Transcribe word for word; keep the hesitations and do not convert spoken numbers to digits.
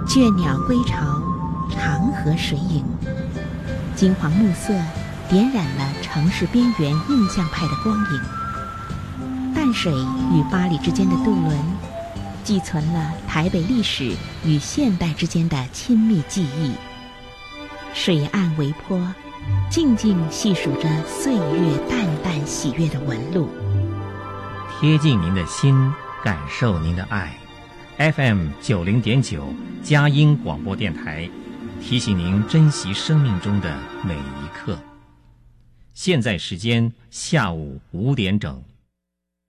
倦鸟归巢，长河水影，金黄暮色点染了城市边缘印象派的光影。淡水与八里之间的渡轮，寄存了台北历史与现代之间的亲密记忆。水岸微波，静静细数着岁月淡淡喜悦的纹路， 贴近您的心，感受您的爱。F M 九零点九佳音广播电台，提醒您珍惜生命中的每一刻。现在时间下午五点整。